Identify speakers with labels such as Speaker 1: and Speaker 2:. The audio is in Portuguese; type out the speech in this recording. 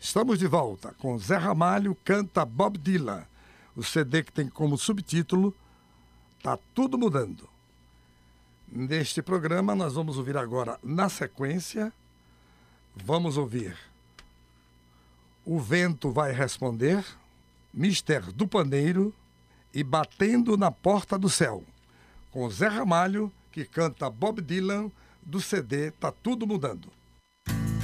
Speaker 1: Estamos de volta com Zé Ramalho canta Bob Dylan, o CD que tem como subtítulo Tá Tudo Mudando. Neste programa nós vamos ouvir agora, na sequência, vamos ouvir O Vento Vai Responder, Mister do Paneiro e Batendo na Porta do Céu, com Zé Ramalho, que canta Bob Dylan, do CD Tá Tudo Mudando.